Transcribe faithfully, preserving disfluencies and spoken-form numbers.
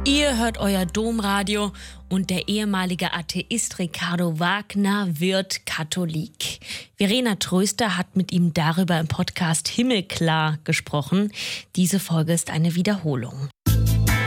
Ihr hört euer Domradio und der ehemalige Atheist Ricardo Wagner wird Katholik. Verena Tröster hat mit ihm darüber im Podcast Himmelklar gesprochen. Diese Folge ist eine Wiederholung.